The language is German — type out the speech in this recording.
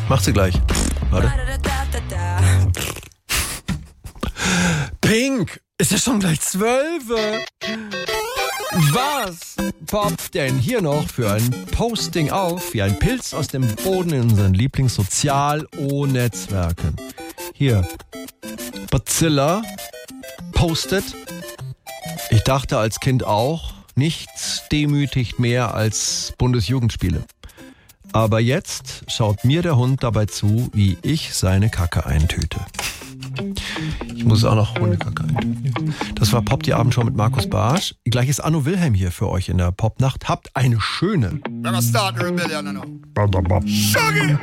Macht sie gleich. Warte. Pink! Ist ja schon gleich 12. Was poppt denn hier noch für ein Posting auf, wie ein Pilz aus dem Boden in unseren Lieblings-Sozial-O-Netzwerken? Hier, Bazilla postet, ich dachte als Kind auch, nichts demütigt mehr als Bundesjugendspiele. Aber jetzt schaut mir der Hund dabei zu, wie ich seine Kacke eintüte. Ich muss auch noch Hundekacke eintüten. Das war Pop die Abendshow mit Markus Bartsch. Gleich ist Anno Wilhelm hier für euch in der Popnacht. Habt eine schöne.